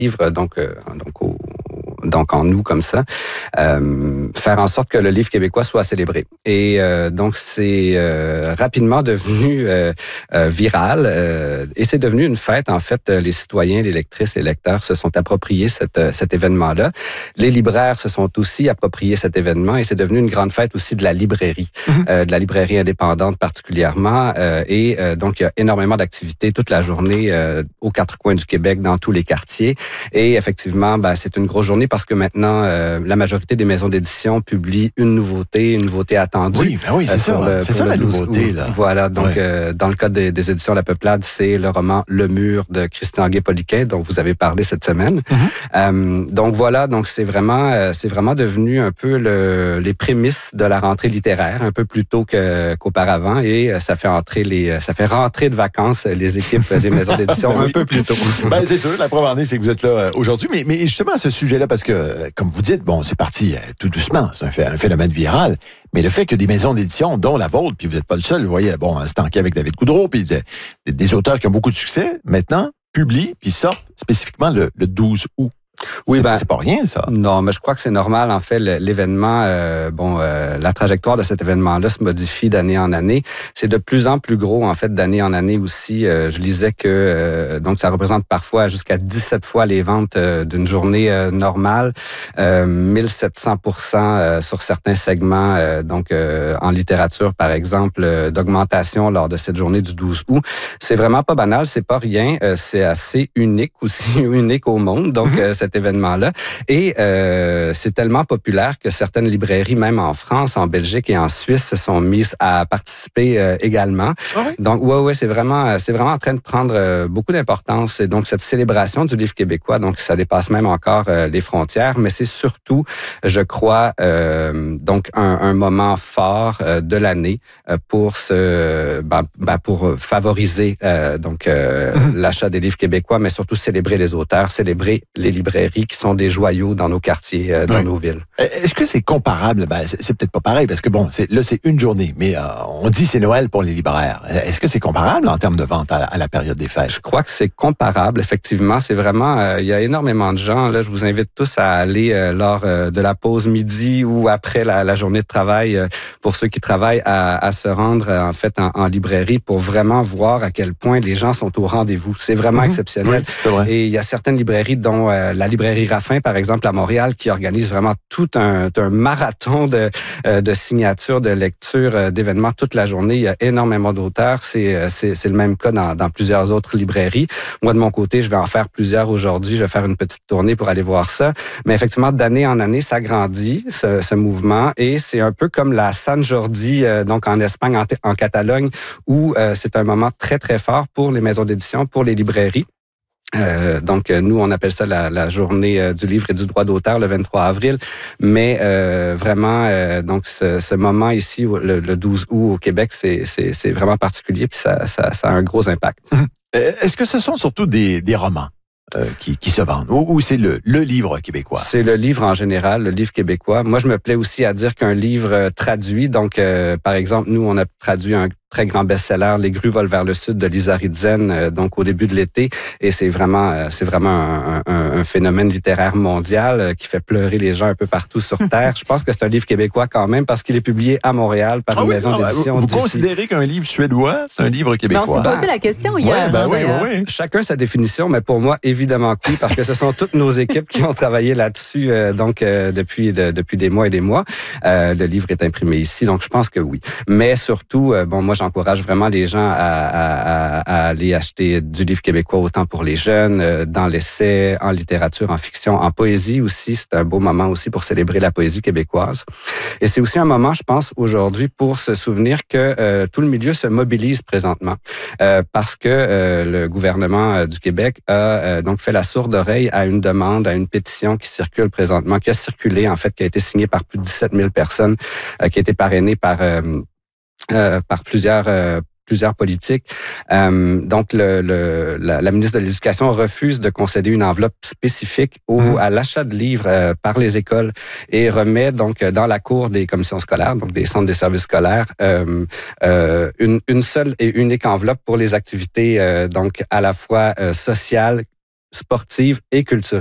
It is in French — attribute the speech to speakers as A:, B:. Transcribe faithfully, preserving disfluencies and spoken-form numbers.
A: livre, donc, euh, donc au donc en nous comme ça, euh, faire en sorte que le livre québécois soit célébré. Et euh, donc c'est euh, rapidement devenu euh, euh, viral euh, et c'est devenu une fête. En fait, les citoyens, les lectrices, les lecteurs se sont appropriés cette, cet événement-là. Les libraires se sont aussi appropriés cet événement et c'est devenu une grande fête aussi de la librairie, mmh. euh, de la librairie indépendante particulièrement. Euh, et euh, donc il y a énormément d'activités toute la journée euh, aux quatre coins du Québec, dans tous les quartiers. Et effectivement, ben, c'est une grosse journée parce que maintenant, euh, la majorité des maisons d'édition publient une nouveauté, une nouveauté attendue.
B: Oui, ben oui, c'est euh, ça. Le, c'est ça la nouveauté. Là.
A: Voilà, donc ouais. euh, dans le cas des, des éditions La Peuplade, c'est le roman Le Mur de Christian Guay-Poliquin, dont vous avez parlé cette semaine. Mm-hmm. Euh, donc voilà, donc c'est vraiment, euh, c'est vraiment devenu un peu le, les prémices de la rentrée littéraire, un peu plus tôt que, qu'auparavant, et euh, ça fait entrer les, ça fait rentrer de vacances les équipes des maisons d'édition ben un oui. peu plus tôt.
B: Ben c'est sûr, la preuve en est, c'est que vous êtes là aujourd'hui, mais, mais justement à ce sujet-là, parce que, comme vous dites, bon, c'est parti euh, tout doucement, c'est un, un phénomène viral, mais le fait que des maisons d'édition, dont la vôtre, puis vous n'êtes pas le seul, vous voyez, bon, c'est tanké avec David Goudreau, puis de, de, des auteurs qui ont beaucoup de succès, maintenant, publient, puis sortent spécifiquement le, le douze août. Oui, c'est, ben, c'est pas rien, ça.
A: Non, mais je crois que c'est normal. En fait, l'événement, euh, bon, euh, la trajectoire de cet événement-là se modifie d'année en année. C'est de plus en plus gros, en fait, d'année en année aussi. Euh, je lisais que euh, donc ça représente parfois jusqu'à dix-sept fois les ventes euh, d'une journée euh, normale, euh, mille sept cents pour cent euh, sur certains segments. Euh, donc, euh, en littérature, par exemple, euh, d'augmentation lors de cette journée du douze août. C'est vraiment pas banal, c'est pas rien. Euh, c'est assez unique aussi, unique au monde. Donc, euh, cet événement-là. Et euh, c'est tellement populaire que certaines librairies, même en France, en Belgique et en Suisse, se sont mises à participer euh, également. Ah oui? Donc, ouais, ouais, c'est vraiment, c'est vraiment en train de prendre euh, beaucoup d'importance. Et donc, cette célébration du livre québécois, donc, ça dépasse même encore euh, les frontières, mais c'est surtout, je crois, euh, donc, un, un moment fort euh, de l'année euh, pour se, ben, ben, pour favoriser euh, donc euh, mm-hmm. l'achat des livres québécois, mais surtout célébrer les auteurs, célébrer les librairies qui sont des joyaux dans nos quartiers, euh, dans oui. nos villes.
B: Est-ce que c'est comparable? Ben, c'est, c'est peut-être pas pareil, parce que bon, c'est, là, c'est une journée, mais euh, on dit c'est Noël pour les libraires. Est-ce que c'est comparable en termes de vente à, à la période des fêtes?
A: Je crois que c'est comparable, effectivement. C'est vraiment, euh, il y a énormément de gens. Là, je vous invite tous à aller euh, lors euh, de la pause midi ou après la, la journée de travail, euh, pour ceux qui travaillent, à, à se rendre, euh, en fait, en, en librairie pour vraiment voir à quel point les gens sont au rendez-vous. C'est vraiment mm-hmm. exceptionnel.
B: Oui, c'est vrai.
A: Et il y a certaines librairies, dont euh, la librairie Raffin, par exemple, à Montréal, qui organise vraiment tout un, un marathon de, de signatures, de lectures, d'événements toute la journée. Il y a énormément d'auteurs. C'est, c'est, c'est le même cas dans, dans plusieurs autres librairies. Moi, de mon côté, je vais en faire plusieurs aujourd'hui. Je vais faire une petite tournée pour aller voir ça. Mais effectivement, d'année en année, ça grandit, ce, ce mouvement. Et c'est un peu comme la San Jordi, euh, donc en Espagne, en, en Catalogne, où euh, c'est un moment très, très fort pour les maisons d'édition, pour les librairies. Euh, donc, nous, on appelle ça la, la journée euh, du livre et du droit d'auteur, le vingt-trois avril. Mais euh, vraiment, euh, donc ce, ce moment ici, le, le douze août au Québec, c'est, c'est, c'est vraiment particulier, puis ça, ça, ça a un gros impact.
B: Est-ce que ce sont surtout des, des romans euh, qui, qui se vendent, ou, ou c'est le, le livre québécois?
A: C'est le livre en général, le livre québécois. Moi, je me plais aussi à dire qu'un livre traduit, donc euh, par exemple, nous, on a traduit un très grand best-seller, Les grues volent vers le sud de Lisa Ridzen, euh, donc au début de l'été. Et c'est vraiment, euh, c'est vraiment un, un, un phénomène littéraire mondial euh, qui fait pleurer les gens un peu partout sur Terre. Je pense que c'est un livre québécois quand même parce qu'il est publié à Montréal par ah une oui, maison ah, d'édition.
B: Vous, vous considérez qu'un livre suédois, c'est un livre québécois?
C: Ben, on s'est posé la question hier.
B: Ouais, ben oui, oui, oui.
A: Chacun sa définition, mais pour moi, évidemment que oui, parce que ce sont toutes nos équipes qui ont travaillé là-dessus euh, donc euh, depuis, de, depuis des mois et des mois. Euh, le livre est imprimé ici, donc je pense que oui. Mais surtout, euh, bon, moi, j'encourage vraiment les gens à, à, à aller acheter du livre québécois, autant pour les jeunes, dans l'essai, en littérature, en fiction, en poésie aussi. C'est un beau moment aussi pour célébrer la poésie québécoise. Et c'est aussi un moment, je pense, aujourd'hui, pour se souvenir que euh, tout le milieu se mobilise présentement euh, parce que euh, le gouvernement euh, du Québec a euh, donc fait la sourde oreille à une demande, à une pétition qui circule présentement, qui a circulé, en fait, qui a été signée par plus de dix-sept mille personnes, euh, qui a été parrainée par... Euh, Euh, par plusieurs euh, plusieurs politiques. Euh, donc, le, le, la, la ministre de l'Éducation refuse de concéder une enveloppe spécifique au, mmh. à l'achat de livres euh, par les écoles et remet donc dans la cour des commissions scolaires, donc des centres des services scolaires, euh, euh, une, une seule et unique enveloppe pour les activités euh, donc à la fois euh, sociales sportive et culturelle.